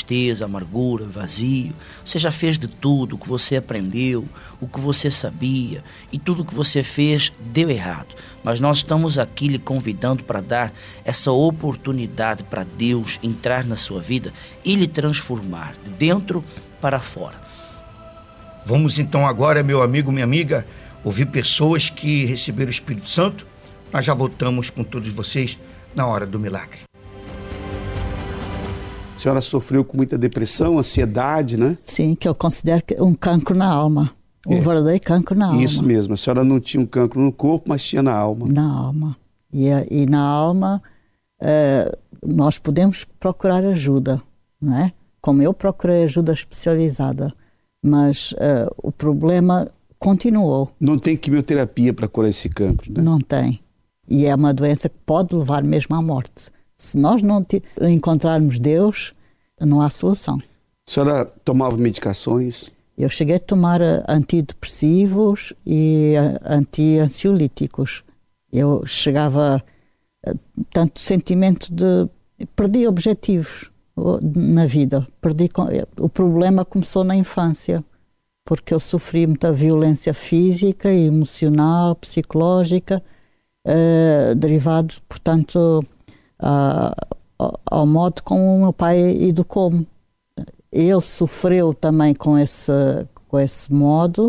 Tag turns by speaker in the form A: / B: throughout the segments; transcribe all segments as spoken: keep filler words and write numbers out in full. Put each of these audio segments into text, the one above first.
A: tristeza, amargura, vazio. Você já fez de tudo o que você aprendeu, o que você sabia, e tudo o que você fez deu errado. Mas nós estamos aqui lhe convidando para dar essa oportunidade para Deus entrar na sua vida e lhe transformar de dentro para fora.
B: Vamos então agora, meu amigo, minha amiga, ouvir pessoas que receberam o Espírito Santo. Nós já voltamos com todos vocês na hora do milagre.
C: A senhora sofreu com muita depressão, ansiedade, né?
D: Sim, que eu considero um cancro na alma. Um é. verdadeiro cancro na alma.
C: Isso mesmo. A senhora não tinha um cancro no corpo, mas tinha na alma.
D: Na alma. E, e na alma uh, nós podemos procurar ajuda, não é? Como eu procurei ajuda especializada. Mas uh, o problema continuou.
C: Não tem quimioterapia para curar esse cancro, né?
D: Não tem. E é uma doença que pode levar mesmo à morte. Se nós não te... encontrarmos Deus, não há solução.
C: A senhora tomava medicações?
D: Eu cheguei a tomar antidepressivos e anti-ansiolíticos. Eu chegava a tanto sentimento de... Perdi objetivos na vida. Perdi... O problema começou na infância, porque eu sofri muita violência física, emocional, psicológica, eh, derivado, portanto... Uh, ao, ao modo como o meu pai educou-me. Ele sofreu também com esse, com esse modo,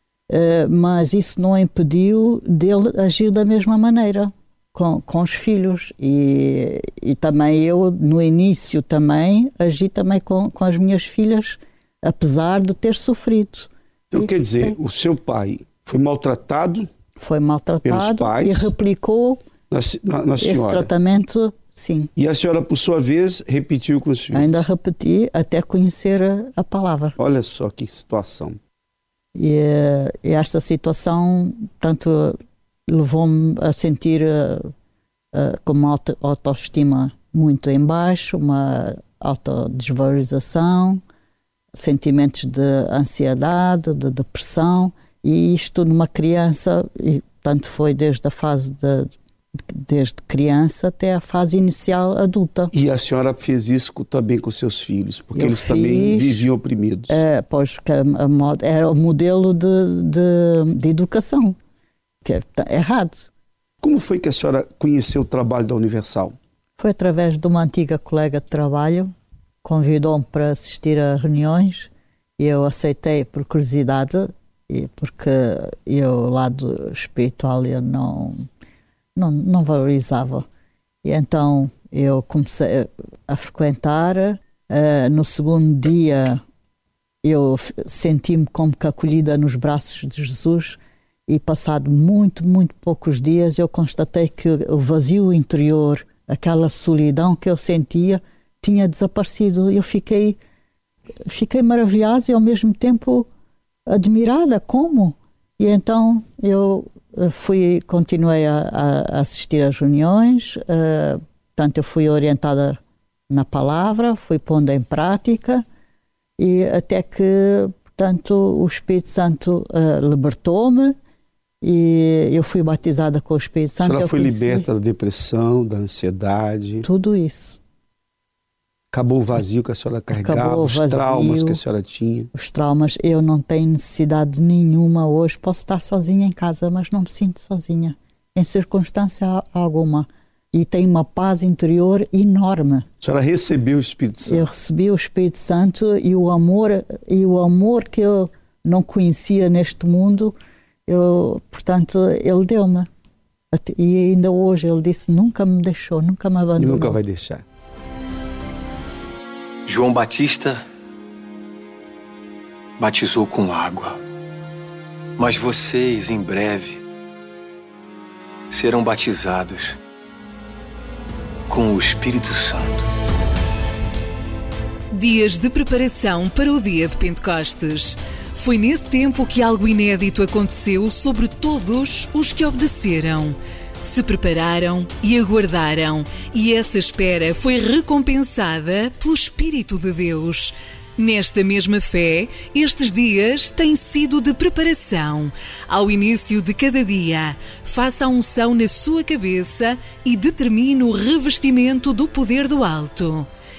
D: uh, mas isso não impediu dele agir da mesma maneira com, com os filhos. E, e também eu, no início, também agi também com, com as minhas filhas, apesar de ter sofrido.
C: Então,
D: e,
C: quer dizer,
D: sim.
C: o seu pai foi maltratado,
D: foi maltratado
C: pelos pais,
D: e replicou
C: Na, na, na
D: esse tratamento, sim.
C: E a senhora, por sua vez, repetiu com os filhos?
D: Ainda repeti até conhecer a, a palavra.
C: Olha só que situação.
D: E, e esta situação, tanto levou-me a sentir uh, uh, com uma auto, autoestima muito em baixo, uma autodesvalorização, sentimentos de ansiedade, de depressão, e isto numa criança, e tanto foi desde a fase de desde criança até a fase inicial adulta.
C: E a senhora fez isso também com seus filhos, porque
D: eu
C: eles
D: fiz,
C: também viviam oprimidos.
D: É, pois, que a, a, era o modelo de, de, de educação, que é errado.
C: Como foi que a senhora conheceu o trabalho da Universal?
D: Foi através de uma antiga colega de trabalho, convidou-me para assistir a reuniões e eu aceitei por curiosidade, e porque eu, o lado espiritual, eu não... Não, não valorizava. E então eu comecei a frequentar. Uh, no segundo dia eu senti-me como que acolhida nos braços de Jesus, e passado muito, muito poucos dias eu constatei que o vazio interior, aquela solidão que eu sentia, tinha desaparecido. Eu fiquei, fiquei maravilhada e ao mesmo tempo admirada. Como? E então eu fui, continuei a, a assistir às reuniões, uh, portanto eu fui orientada na palavra, fui pondo em prática, e até que, portanto, o Espírito Santo uh, libertou-me e eu fui batizada com o Espírito Santo.
C: A senhora foi
D: conheci...
C: liberta da depressão, da ansiedade?
D: Tudo isso.
C: Acabou o vazio que a senhora carregava,
D: Acabou
C: os
D: vazio,
C: traumas que a senhora tinha?
D: Os traumas, eu não tenho necessidade nenhuma hoje. Posso estar sozinha em casa, mas não me sinto sozinha, em circunstância alguma. E tenho uma paz interior enorme.
C: A senhora recebeu o Espírito Santo?
D: Eu recebi o Espírito Santo e o amor, e o amor que eu não conhecia neste mundo, eu, portanto, ele deu-me. E ainda hoje ele disse, nunca me deixou, nunca me abandonou.
C: E nunca vai deixar.
E: João Batista batizou com água, mas vocês, em breve, serão batizados com o Espírito Santo.
F: Dias de preparação para o dia de Pentecostes. Foi nesse tempo que algo inédito aconteceu sobre todos os que obedeceram. Se prepararam e aguardaram, e essa espera foi recompensada pelo Espírito de Deus. Nesta mesma fé, estes dias têm sido de preparação. Ao início de cada dia, faça a unção na sua cabeça e determine o revestimento do poder do alto.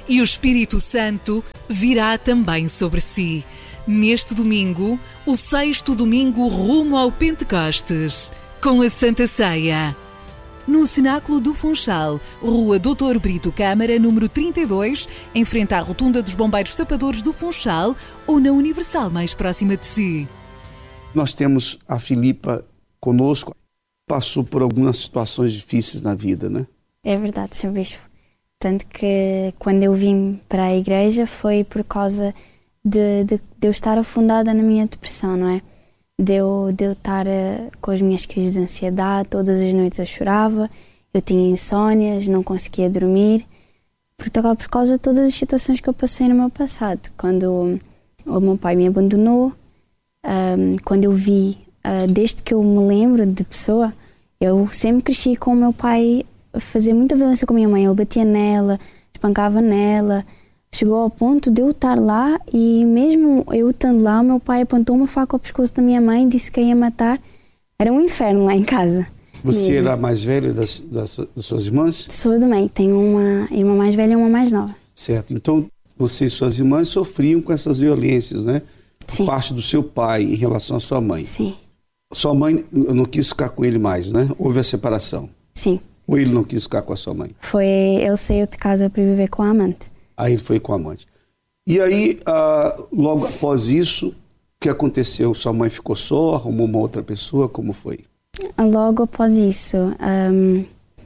F: e o Espírito Santo virá também sobre si. Neste domingo, o sexto domingo rumo ao Pentecostes, com a Santa Ceia. No Cenáculo do Funchal, Rua doutor Brito Câmara, número trinta e dois, em frente à Rotunda dos Bombeiros Tapadores do Funchal, ou na Universal mais próxima de si.
C: Nós temos a Filipa conosco, passou por algumas situações difíceis na vida, né?
G: É verdade, senhor Bispo. Tanto que quando eu vim para a igreja foi por causa de, de, de eu estar afundada na minha depressão, não é? De eu, de eu estar uh, com as minhas crises de ansiedade, todas as noites eu chorava, eu tinha insónias, não conseguia dormir, por, por causa de todas as situações que eu passei no meu passado. Quando o meu pai me abandonou, um, quando eu vi, uh, desde que eu me lembro de pessoa, eu sempre cresci com o meu pai a fazer muita violência com a minha mãe. Ele batia nela, espancava nela. Chegou ao ponto de eu estar lá e mesmo eu estando lá, o meu pai apontou uma faca ao pescoço da minha mãe, disse que ia matar. Era um inferno lá em casa.
C: Você
G: mesmo.
C: era a mais velha das, das, das suas irmãs?
G: Sou também. Tenho uma irmã mais velha e uma mais nova.
C: Certo. Então, você e suas irmãs sofriam com essas violências, né?
G: Sim.
C: Parte do seu pai em relação à sua mãe.
G: Sim.
C: Sua mãe não quis ficar com ele mais, né? Houve a separação.
G: Sim.
C: Ou ele não quis ficar com a sua mãe?
G: Foi, ele saiu de casa para viver com a amante.
C: Aí ele foi com a amante. E aí, ah, logo após isso, o que aconteceu? Sua mãe ficou só, arrumou uma outra pessoa? Como foi?
G: Logo após isso, um,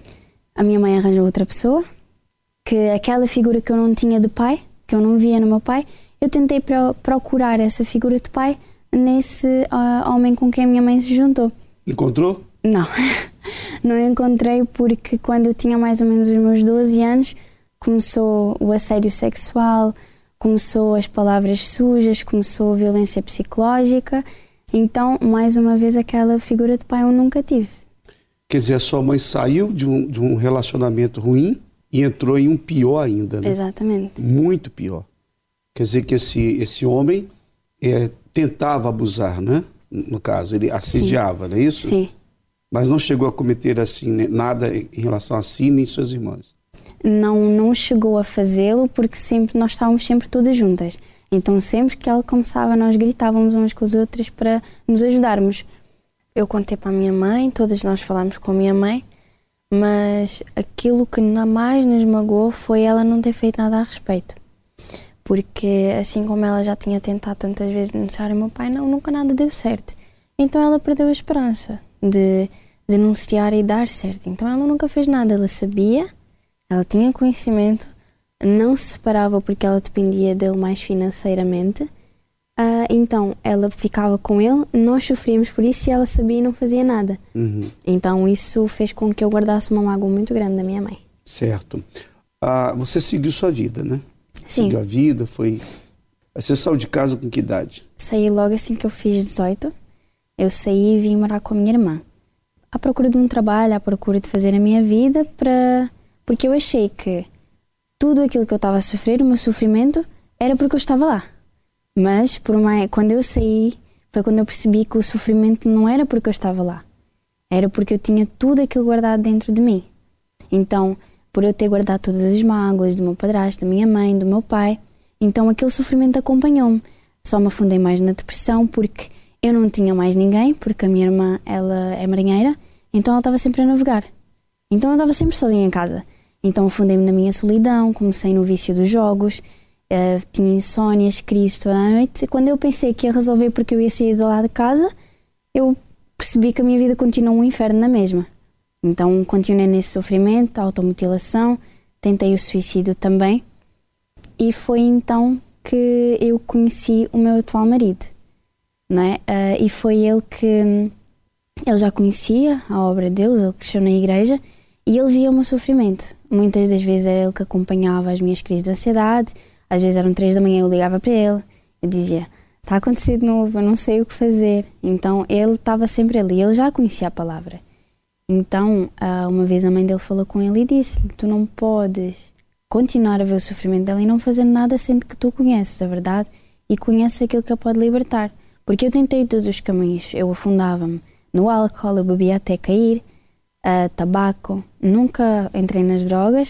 G: a minha mãe arranjou outra pessoa, que aquela figura que eu não tinha de pai, que eu não via no meu pai, eu tentei pro, procurar essa figura de pai nesse uh, homem com quem a minha mãe se juntou.
C: Encontrou?
G: Não, não encontrei porque quando eu tinha mais ou menos os meus doze anos, começou o assédio sexual, começou as palavras sujas, começou a violência psicológica. Então, mais uma vez, aquela figura de pai eu nunca tive.
C: Quer dizer, a sua mãe saiu de um, de um relacionamento ruim e entrou em um pior ainda, né?
G: Exatamente.
C: Muito pior. Quer dizer que esse, esse homem é, tentava abusar, né? No caso, ele assediava, Sim. não é isso?
G: Sim.
C: Mas não chegou a cometer assim, né, nada em relação a si nem suas irmãs?
G: Não, não chegou a fazê-lo porque sempre nós estávamos sempre todas juntas. Então sempre que ela começava nós gritávamos umas com as outras para nos ajudarmos. Eu contei para a minha mãe, todas nós falámos com a minha mãe, mas aquilo que mais nos magoou foi ela não ter feito nada a respeito. Porque assim como ela já tinha tentado tantas vezes denunciar o meu pai, não, nunca nada deu certo. Então ela perdeu a esperança de denunciar e dar certo. Então ela nunca fez nada, ela sabia, ela tinha conhecimento, não se separava porque ela dependia dele mais financeiramente, uh, então ela ficava com ele, nós sofríamos por isso e ela sabia e não fazia nada.
C: Uhum. Então
G: isso fez com que eu guardasse uma mágoa muito grande da minha mãe.
C: Certo. Uh, você seguiu sua vida, né?
G: Sim.
C: Seguiu a vida, foi... Você saiu de casa com que idade?
G: Saí logo assim que eu fiz dezoito. Eu saí e vim morar com a minha irmã. À procura de um trabalho, à procura de fazer a minha vida, para... porque eu achei que tudo aquilo que eu estava a sofrer, o meu sofrimento, era porque eu estava lá. Mas por uma... quando eu saí, foi quando eu percebi que o sofrimento não era porque eu estava lá. Era porque eu tinha tudo aquilo guardado dentro de mim. Então, por eu ter guardado todas as mágoas do meu padrasto, da minha mãe, do meu pai, então aquele sofrimento acompanhou-me. Só me afundei mais na depressão porque eu não tinha mais ninguém, porque a minha irmã, ela é marinheira, então ela estava sempre a navegar. Então eu estava sempre sozinha em casa. Então afundei-me na minha solidão, comecei no vício dos jogos, uh, tinha insónias, crises toda a noite. E quando eu pensei que ia resolver porque eu ia sair de lá de casa, eu percebi que a minha vida continua um inferno na mesma. Então continuei nesse sofrimento, automutilação, tentei o suicídio também. E foi então que eu conheci o meu atual marido, não é? Uh, e foi ele que... Ele já conhecia a obra de Deus, ele cresceu na igreja e ele via o meu sofrimento. Muitas das vezes era ele que acompanhava as minhas crises de ansiedade, às vezes eram três da manhã, eu ligava para ele, eu dizia, está a acontecer de novo, eu não sei o que fazer. Então ele estava sempre ali, ele já conhecia a palavra. Então uma vez a mãe dele falou com ele e disse-lhe, tu não podes continuar a ver o sofrimento dele e não fazer nada sendo que tu conheces a verdade e conheces aquilo que ele pode libertar. Porque eu tentei todos os caminhos, eu afundava-me no álcool, eu bebia até cair, uh, tabaco, nunca entrei nas drogas,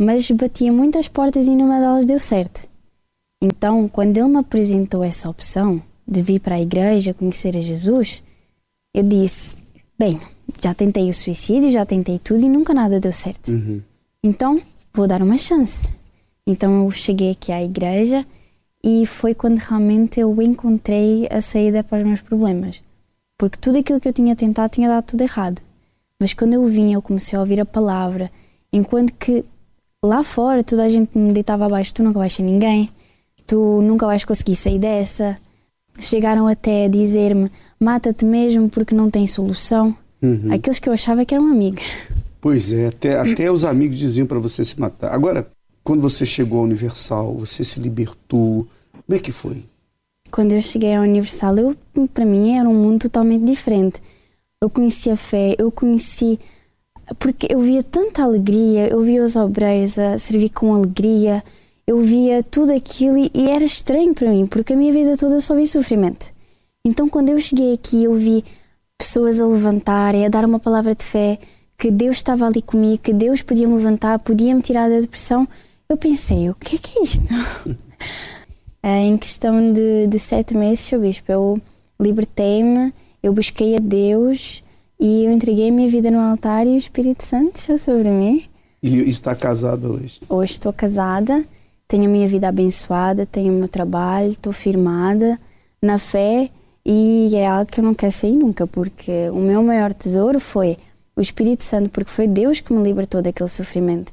G: mas batia muitas portas e nenhuma delas deu certo. Então, quando ele me apresentou essa opção de vir para a igreja, conhecer a Jesus, eu disse, bem, já tentei o suicídio, já tentei tudo e nunca nada deu certo. Uhum. Então, vou dar uma chance. Então eu cheguei aqui à igreja e foi quando realmente eu encontrei a saída para os meus problemas. Porque tudo aquilo que eu tinha tentado tinha dado tudo errado. Mas quando eu vim, eu comecei a ouvir a palavra, enquanto que lá fora toda a gente me deitava abaixo, tu nunca vais ser ninguém, tu nunca vais conseguir sair dessa. Chegaram até a dizer-me, mata-te mesmo porque não tem solução. Uhum. Aqueles que eu achava que eram amigos.
C: Pois é, até, até os amigos diziam para você se matar. Agora, quando você chegou à Universal, você se libertou, como é que foi?
G: Quando eu cheguei à Universal, eu, para mim era um mundo totalmente diferente. Eu conheci a fé, eu conheci... Porque eu via tanta alegria, eu via os obreiros a servir com alegria, eu via tudo aquilo e, e era estranho para mim, porque a minha vida toda eu só vi sofrimento. Então quando eu cheguei aqui, eu vi pessoas a levantarem, a dar uma palavra de fé, que Deus estava ali comigo, que Deus podia me levantar, podia me tirar da depressão. Eu pensei, o que é que é isto? Em questão de, de sete meses, Seu Bispo, eu libertei-me, eu busquei a Deus e eu entreguei a minha vida no altar e o Espírito Santo deixou sobre mim.
C: E está casada hoje?
G: Hoje estou casada, tenho a minha vida abençoada, tenho o meu trabalho, estou firmada na fé e é algo que eu não quero sair nunca, porque o meu maior tesouro foi o Espírito Santo, porque foi Deus que me libertou daquele sofrimento.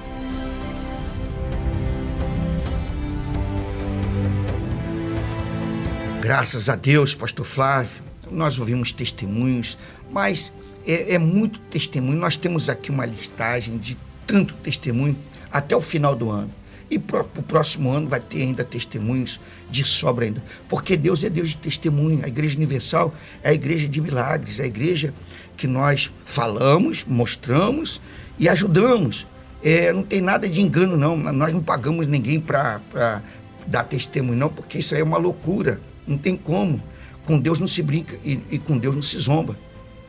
B: Graças a Deus, pastor Flávio, nós ouvimos testemunhos, mas é, é muito testemunho. Nós temos aqui uma listagem de tanto testemunho até o final do ano. E para o próximo ano vai ter ainda testemunhos de sobra ainda. Porque Deus é Deus de testemunho. A Igreja Universal é a igreja de milagres, é a igreja que nós falamos, mostramos e ajudamos. É, não tem nada de engano, não. Nós não pagamos ninguém para dar testemunho, não, porque isso aí é uma loucura. Não tem como. Com Deus não se brinca e, e com Deus não se zomba.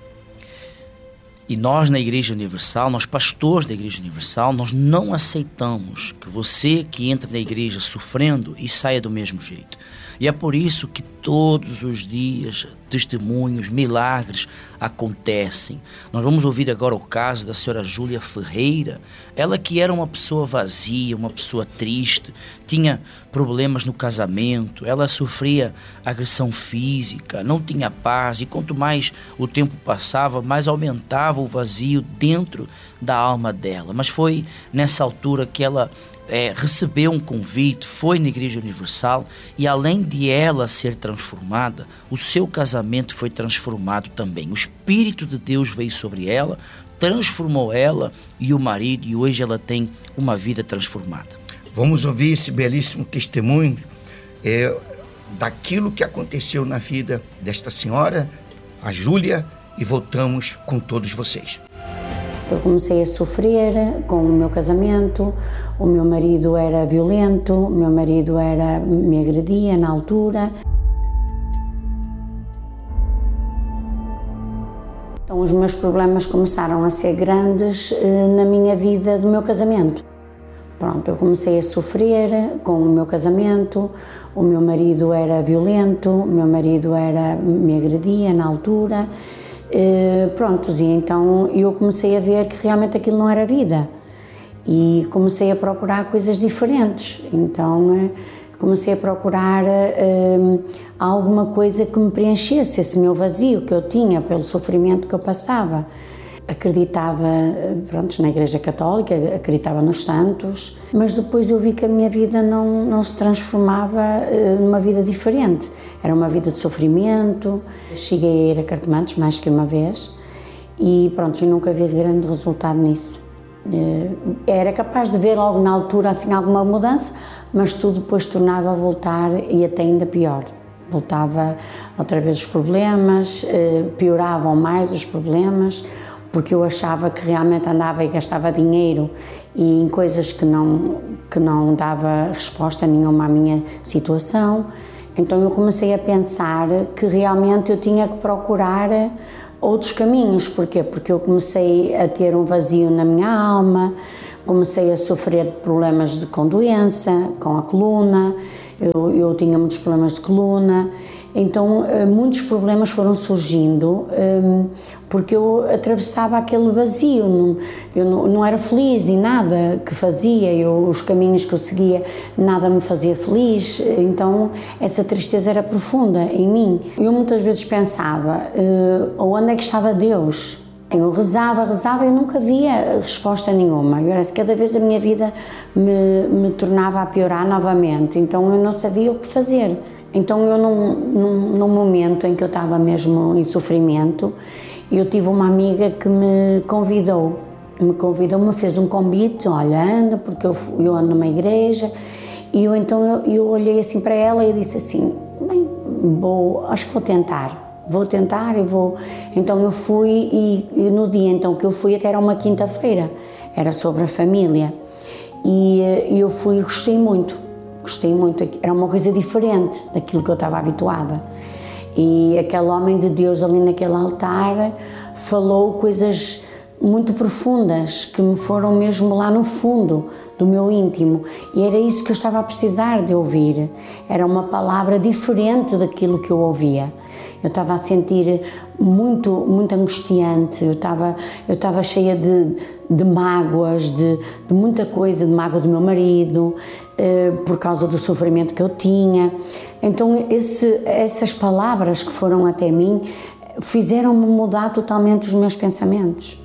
A: E nós na Igreja Universal, nós pastores da Igreja Universal, nós não aceitamos que você que entra na igreja sofrendo e saia do mesmo jeito. E é por isso que todos os dias testemunhos, milagres acontecem. Nós vamos ouvir agora o caso da senhora Júlia Ferreira, ela que era uma pessoa vazia, uma pessoa triste, tinha problemas no casamento, ela sofria agressão física, não tinha paz, e quanto mais o tempo passava, mais aumentava o vazio dentro da alma dela. Mas foi nessa altura que ela É, recebeu um convite, foi na Igreja Universal e além de ela ser transformada, o seu casamento foi transformado também. O Espírito de Deus veio sobre ela, transformou ela e o marido, e hoje ela tem uma vida transformada.
B: Vamos ouvir esse belíssimo testemunho é, daquilo que aconteceu na vida desta senhora, a Júlia, e voltamos com todos vocês.
H: Eu comecei a sofrer com o meu casamento, o meu marido era violento, o meu marido era, me agredia na altura. Então os meus problemas começaram a ser grandes eh, na minha vida do meu casamento. Pronto, eu comecei a sofrer com o meu casamento, o meu marido era violento, o meu marido era, me agredia na altura. Uh, prontos, e então eu comecei a ver que realmente aquilo não era vida e comecei a procurar coisas diferentes. Então uh, comecei a procurar uh, alguma coisa que me preenchesse esse meu vazio que eu tinha pelo sofrimento que eu passava. Acreditava, pronto, na Igreja Católica, acreditava nos santos, mas depois eu vi que a minha vida não, não se transformava uh, numa vida diferente. Era uma vida de sofrimento. Cheguei a ir a Cartomantos mais que uma vez e pronto, eu nunca vi grande resultado nisso. Uh, era capaz de ver logo na altura assim alguma mudança, mas tudo depois tornava a voltar e até ainda pior. Voltava outra vez os problemas, uh, pioravam mais os problemas, porque eu achava que realmente andava e gastava dinheiro e em coisas que não, que não dava resposta nenhuma à minha situação. Então eu comecei a pensar que realmente eu tinha que procurar outros caminhos. Porquê? Porque eu comecei a ter um vazio na minha alma, comecei a sofrer de problemas de, com doença, com a coluna, eu, eu tinha muitos problemas de coluna, então muitos problemas foram surgindo porque eu atravessava aquele vazio, eu não, não era feliz em nada que fazia, eu, os caminhos que eu seguia, nada me fazia feliz, então essa tristeza era profunda em mim. Eu muitas vezes pensava, onde é que estava Deus? Eu rezava, rezava e nunca via resposta nenhuma. Eu, cada vez a minha vida me, me tornava a piorar novamente, então eu não sabia o que fazer. Então eu, num, num, num momento em que eu estava mesmo em sofrimento, eu tive uma amiga que me convidou, me convidou, me fez um convite, olha, anda, porque eu, eu ando numa igreja, e eu então eu, eu olhei assim para ela e disse assim, bem, vou, acho que vou tentar. Vou tentar e vou... Então eu fui e, e no dia então que eu fui, até era uma quinta-feira, era sobre a família. E, e eu fui e gostei muito, gostei muito, era uma coisa diferente daquilo que eu estava habituada. E aquele homem de Deus ali naquele altar falou coisas muito profundas que me foram mesmo lá no fundo do meu íntimo, e era isso que eu estava a precisar de ouvir, era uma palavra diferente daquilo que eu ouvia. Eu estava a sentir muito, muito angustiante, eu estava, eu estava cheia de, de mágoas, de, de muita coisa, de mágoa do meu marido, eh, por causa do sofrimento que eu tinha. Então esse, essas palavras que foram até mim fizeram-me mudar totalmente os meus pensamentos.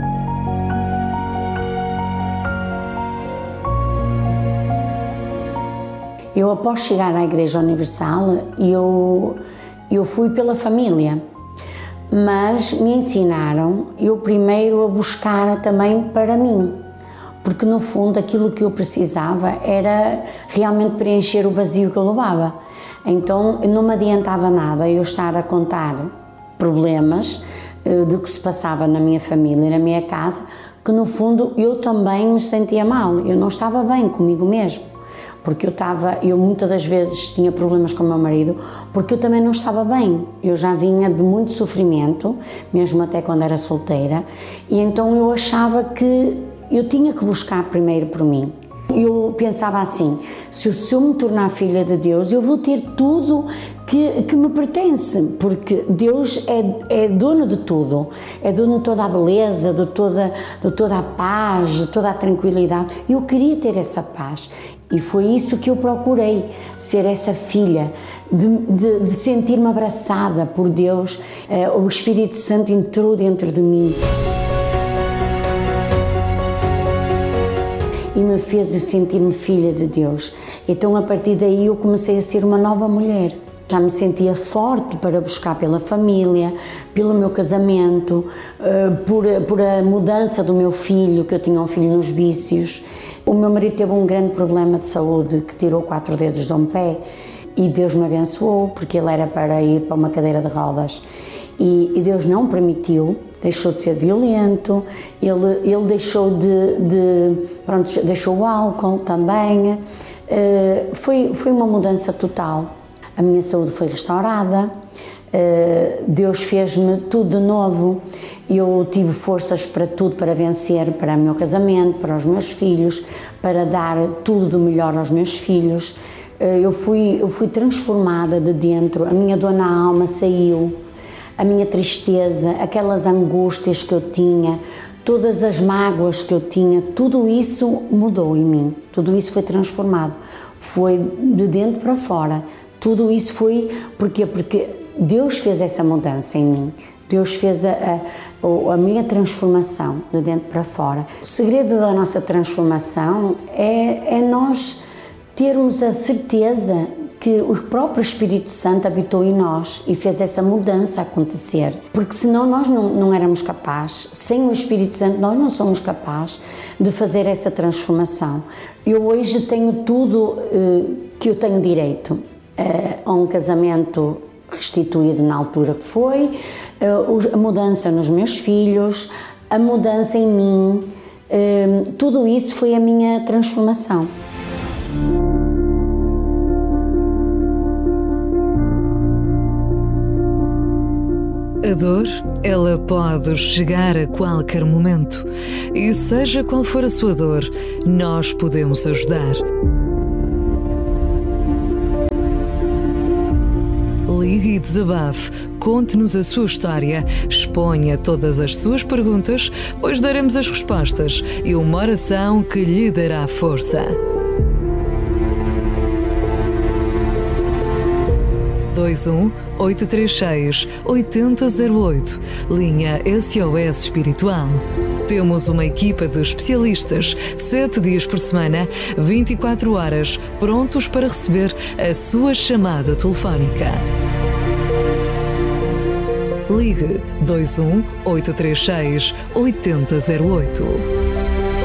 H: Eu, após chegar à Igreja Universal, eu, eu fui pela família, mas me ensinaram, eu primeiro a buscar também para mim, porque no fundo aquilo que eu precisava era realmente preencher o vazio que eu levava. Então não me adiantava nada eu estar a contar problemas de que se passava na minha família, na minha casa, que no fundo eu também me sentia mal, eu não estava bem comigo mesmo. Porque eu estava, eu muitas das vezes tinha problemas com o meu marido, porque eu também não estava bem. Eu já vinha de muito sofrimento, mesmo até quando era solteira, e então eu achava que eu tinha que buscar primeiro por mim. Eu pensava assim, se eu, se eu me tornar filha de Deus, eu vou ter tudo que, que me pertence, porque Deus é, é dono de tudo, é dono de toda a beleza, de toda, de toda a paz, de toda a tranquilidade. Eu queria ter essa paz. E foi isso que eu procurei, ser essa filha, de, de, de sentir-me abraçada por Deus. O Espírito Santo entrou dentro de mim e me fez sentir-me filha de Deus. Então, a partir daí, eu comecei a ser uma nova mulher. Já me sentia forte para buscar pela família, pelo meu casamento, por, por a mudança do meu filho, que eu tinha um filho nos vícios. O meu marido teve um grande problema de saúde, que tirou quatro dedos de um pé, e Deus me abençoou, porque ele era para ir para uma cadeira de rodas. E, e Deus não permitiu, deixou de ser violento, ele, ele deixou de, de, pronto, deixou o álcool também. Uh, foi, foi uma mudança total. A minha saúde foi restaurada, uh, Deus fez-me tudo de novo. Eu tive forças para tudo, para vencer, para o meu casamento, para os meus filhos, para dar tudo do melhor aos meus filhos. Eu fui, eu fui transformada de dentro, a minha dor na alma saiu, a minha tristeza, aquelas angústias que eu tinha, todas as mágoas que eu tinha, tudo isso mudou em mim, tudo isso foi transformado, foi de dentro para fora. Tudo isso foi, porquê? Porque Deus fez essa mudança em mim. Deus fez a, a, a minha transformação de dentro para fora. O segredo da nossa transformação é, é nós termos a certeza que o próprio Espírito Santo habitou em nós e fez essa mudança acontecer. Porque senão nós não, não éramos capazes, sem o Espírito Santo nós não somos capazes de fazer essa transformação. Eu hoje tenho tudo uh, que eu tenho direito uh, a um casamento restituído na altura que foi, a mudança nos meus filhos, a mudança em mim, tudo isso foi a minha transformação.
F: A dor, ela pode chegar a qualquer momento. E seja qual for a sua dor, nós podemos ajudar. Ligue e desabafe, conte-nos a sua história, exponha todas as suas perguntas, pois daremos as respostas e uma oração que lhe dará força. dois um oito três seis oito zero zero oito, linha S O S Espiritual. Temos uma equipa de especialistas, sete dias por semana, vinte e quatro horas, prontos para receber a sua chamada telefónica. Ligue dois um oito três seis oito zero zero oito.